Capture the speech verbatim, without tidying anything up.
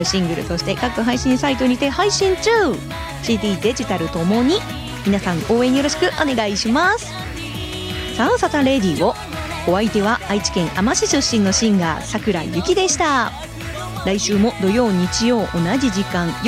シングル、そして各配信サイトにて配信中。 シーディー デジタルともに皆さん応援よろしくお願いします。さあサタレディオ、お相手は愛知県あま市出身のシンガー桜井ゆきでした。来週も土曜日曜同じ時間